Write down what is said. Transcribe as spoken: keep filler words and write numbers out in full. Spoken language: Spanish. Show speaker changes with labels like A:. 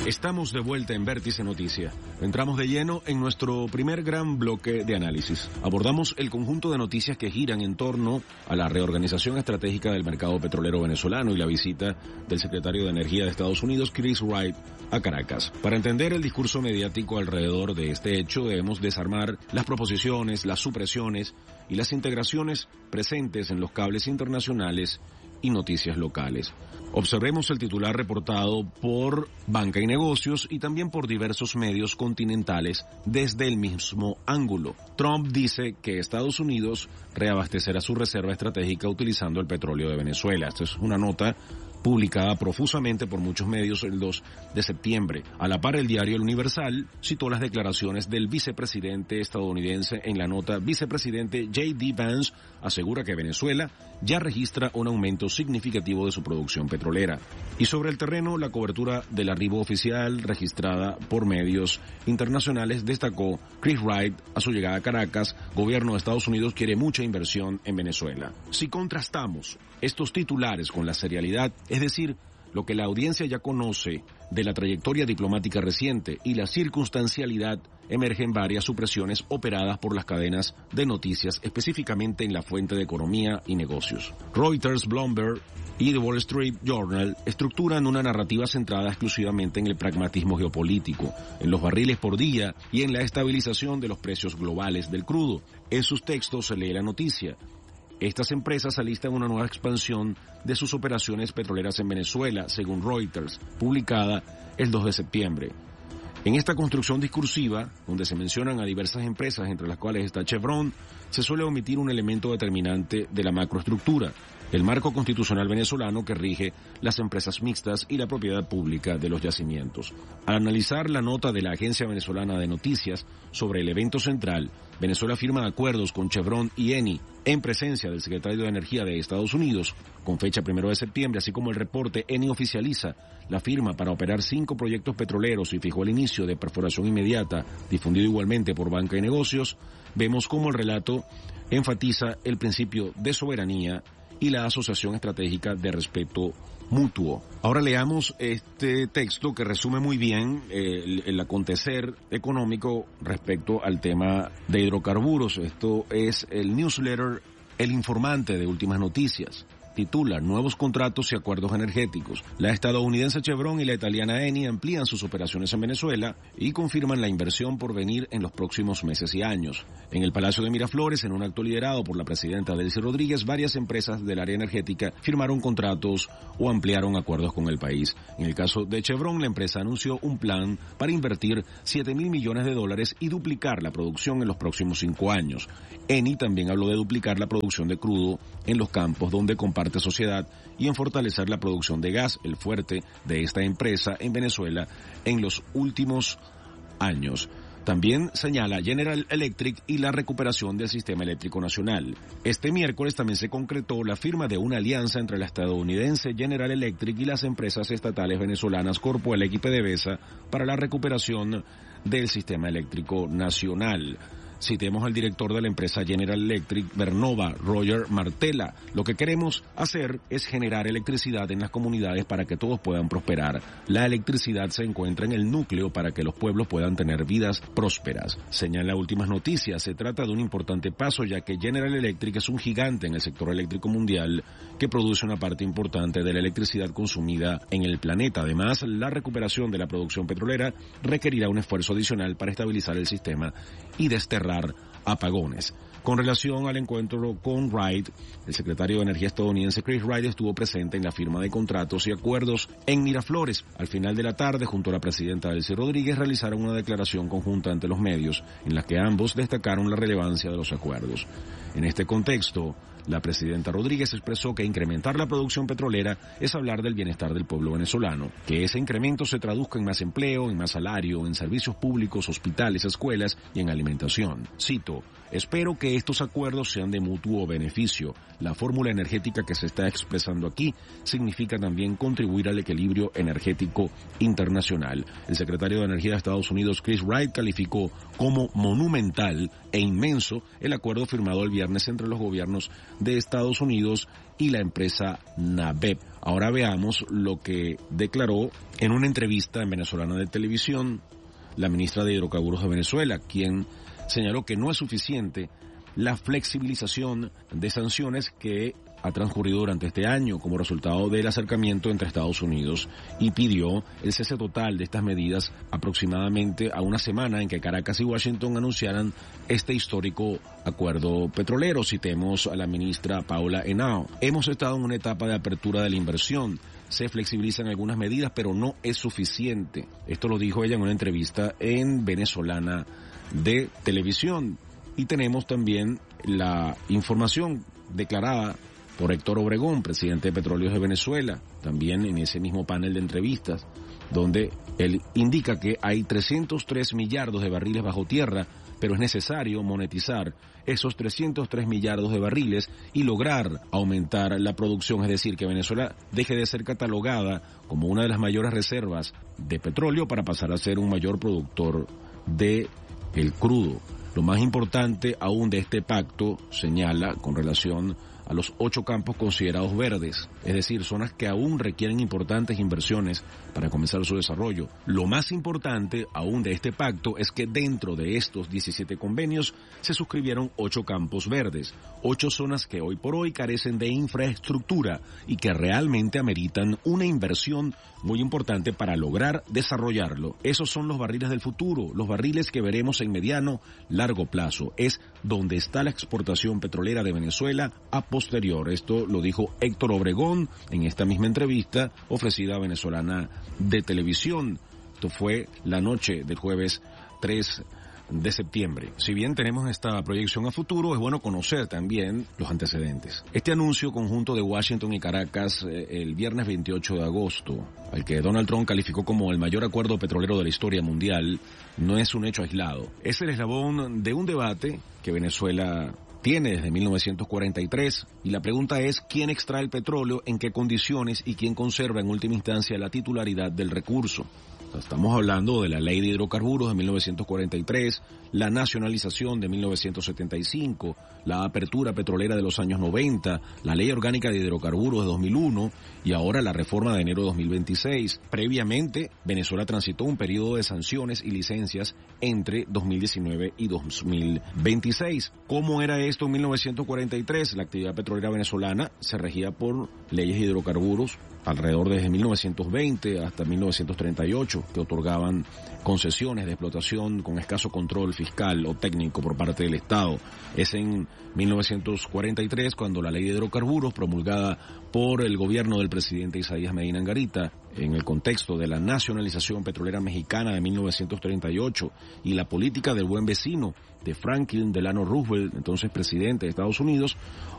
A: Estamos de vuelta en Vértice Noticias. Entramos de lleno en nuestro primer gran bloque de análisis. Abordamos el conjunto de noticias que giran en torno a la reorganización estratégica del mercado petrolero venezolano y la visita del secretario de Energía de Estados Unidos, Chris Wright, a Caracas. Para entender el discurso mediático alrededor de este hecho, debemos desarmar las proposiciones, las supresiones y las integraciones presentes en los cables internacionales y noticias locales. Observemos el titular reportado por Banca y Negocios y también por diversos medios continentales desde el mismo ángulo. Trump dice que Estados Unidos reabastecerá su reserva estratégica utilizando el petróleo de Venezuela. Esta es una nota publicada profusamente por muchos medios el dos de septiembre. A la par, el diario El Universal citó las declaraciones del vicepresidente estadounidense en la nota. Vicepresidente J D Vance asegura que Venezuela ya registra un aumento significativo de su producción petrolera. Y sobre el terreno, la cobertura del arribo oficial registrada por medios internacionales destacó: Chris Wright, a su llegada a Caracas, gobierno de Estados Unidos quiere mucha inversión en Venezuela. Si contrastamos estos titulares con la serialidad, es decir, lo que la audiencia ya conoce de la trayectoria diplomática reciente y la circunstancialidad, emergen varias supresiones operadas por las cadenas de noticias, específicamente en la fuente de economía y negocios. Reuters, Bloomberg y The Wall Street Journal estructuran una narrativa centrada exclusivamente en el pragmatismo geopolítico, en los barriles por día y en la estabilización de los precios globales del crudo. En sus textos se lee la noticia: estas empresas alistan una nueva expansión de sus operaciones petroleras en Venezuela, según Reuters, publicada el dos de septiembre. En esta construcción discursiva, donde se mencionan a diversas empresas, entre las cuales está Chevron, se suele omitir un elemento determinante de la macroestructura: el marco constitucional venezolano que rige las empresas mixtas y la propiedad pública de los yacimientos. Al analizar la nota de la Agencia Venezolana de Noticias sobre el evento central, Venezuela firma acuerdos con Chevron y Eni en presencia del secretario de Energía de Estados Unidos, con fecha primero de septiembre, así como el reporte. Eni oficializa la firma para operar cinco proyectos petroleros y fijó el inicio de perforación inmediata, difundido igualmente por Banca y Negocios. Vemos cómo el relato enfatiza el principio de soberanía y la asociación estratégica de respeto mutuo. Ahora leamos este texto que resume muy bien eh, el, el acontecer económico respecto al tema de hidrocarburos. Esto es el newsletter El Informante de Últimas Noticias. Titula: Nuevos contratos y acuerdos energéticos. La estadounidense Chevron y la italiana Eni amplían sus operaciones en Venezuela y confirman la inversión por venir en los próximos meses y años. En el Palacio de Miraflores, en un acto liderado por la presidenta Delcy Rodríguez, varias empresas del área energética firmaron contratos o ampliaron acuerdos con el país. En el caso de Chevron, la empresa anunció un plan para invertir siete mil millones de dólares y duplicar la producción en los próximos cinco años. Eni también habló de duplicar la producción de crudo en los campos donde comparte sociedad y en fortalecer la producción de gas, el fuerte de esta empresa en Venezuela en los últimos años. También señala General Electric y la recuperación del sistema eléctrico nacional. Este miércoles también se concretó la firma de una alianza entre la estadounidense General Electric y las empresas estatales venezolanas Corpoelec y PDVSA para la recuperación del sistema eléctrico nacional. Citemos al director de la empresa General Electric, Vernova, Roger Martella. Lo que queremos hacer es generar electricidad en las comunidades para que todos puedan prosperar. La electricidad se encuentra en el núcleo para que los pueblos puedan tener vidas prósperas. Señala Últimas Noticias, se trata de un importante paso, ya que General Electric es un gigante en el sector eléctrico mundial que produce una parte importante de la electricidad consumida en el planeta. Además, la recuperación de la producción petrolera requerirá un esfuerzo adicional para estabilizar el sistema y desterrar apagones. Con relación al encuentro con Wright, el secretario de Energía estadounidense Chris Wright estuvo presente en la firma de contratos y acuerdos en Miraflores. Al final de la tarde, junto a la presidenta Delcy Rodríguez, realizaron una declaración conjunta ante los medios en la que ambos destacaron la relevancia de los acuerdos. En este contexto, la presidenta Rodríguez expresó que incrementar la producción petrolera es hablar del bienestar del pueblo venezolano, que ese incremento se traduzca en más empleo, en más salario, en servicios públicos, hospitales, escuelas y en alimentación. Cito: espero que estos acuerdos sean de mutuo beneficio. La fórmula energética que se está expresando aquí significa también contribuir al equilibrio energético internacional. El secretario de Energía de Estados Unidos, Chris Wright, calificó como monumental e inmenso el acuerdo firmado el viernes entre los gobiernos de Estados Unidos y la empresa NABEP. Ahora veamos lo que declaró en una entrevista en Venezolana de Televisión la ministra de Hidrocarburos de Venezuela, quien señaló que no es suficiente la flexibilización de sanciones que ha transcurrido durante este año como resultado del acercamiento entre Estados Unidos, y pidió el cese total de estas medidas aproximadamente a una semana en que Caracas y Washington anunciaran este histórico acuerdo petrolero. Citemos a la ministra Paula Henao. Hemos estado en una etapa de apertura de la inversión. Se flexibilizan algunas medidas, pero no es suficiente. Esto lo dijo ella en una entrevista en Venezolana de Televisión. Y tenemos también la información declarada por Héctor Obregón, presidente de Petróleos de Venezuela, también en ese mismo panel de entrevistas, donde él indica que hay trescientos tres millardos de barriles bajo tierra, pero es necesario monetizar esos trescientos tres millardos de barriles y lograr aumentar la producción, es decir, que Venezuela deje de ser catalogada como una de las mayores reservas de petróleo para pasar a ser un mayor productor de el crudo. Lo más importante aún de este pacto señala con relación a los ocho campos considerados verdes, es decir, zonas que aún requieren importantes inversiones para comenzar su desarrollo. Lo más importante aún de este pacto es que dentro de estos diecisiete convenios se suscribieron ocho campos verdes, ocho zonas que hoy por hoy carecen de infraestructura y que realmente ameritan una inversión muy importante para lograr desarrollarlo. Esos son los barriles del futuro, los barriles que veremos en mediano, largo plazo. Es donde está la exportación petrolera de Venezuela a posterior. Esto lo dijo Héctor Obregón en esta misma entrevista ofrecida a Venezolana de Televisión. Esto fue la noche del jueves tres de septiembre. Si bien tenemos esta proyección a futuro, es bueno conocer también los antecedentes. Este anuncio conjunto de Washington y Caracas eh, el viernes veintiocho de agosto, al que Donald Trump calificó como el mayor acuerdo petrolero de la historia mundial, no es un hecho aislado. Es el eslabón de un debate que Venezuela tiene desde mil novecientos cuarenta y tres, y la pregunta es quién extrae el petróleo, en qué condiciones y quién conserva en última instancia la titularidad del recurso. Estamos hablando de la Ley de Hidrocarburos de mil novecientos cuarenta y tres, la nacionalización de mil novecientos setenta y cinco, la apertura petrolera de los años noventa, la Ley Orgánica de Hidrocarburos de dos mil uno y ahora la reforma de enero de dos mil veintiséis. Previamente, Venezuela transitó un periodo de sanciones y licencias entre dos mil diecinueve y dos mil veintiséis. ¿Cómo era esto en mil novecientos cuarenta y tres? La actividad petrolera venezolana se regía por leyes de hidrocarburos alrededor desde mil novecientos veinte hasta mil novecientos treinta y ocho, que otorgaban concesiones de explotación con escaso control fiscal o técnico por parte del Estado. Es en mil novecientos cuarenta y tres cuando la ley de hidrocarburos, promulgada por el gobierno del presidente Isaías Medina Angarita, en el contexto de la nacionalización petrolera mexicana de mil novecientos treinta y ocho y la política del buen vecino de Franklin Delano Roosevelt, entonces presidente de Estados Unidos,